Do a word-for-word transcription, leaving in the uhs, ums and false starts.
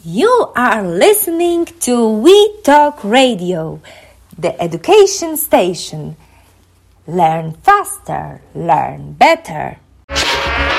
You are listening to We Talk Radio, the education station. Learn faster, learn better.